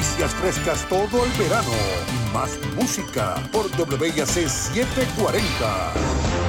noticias frescas todo el verano y más música por WIAC 740.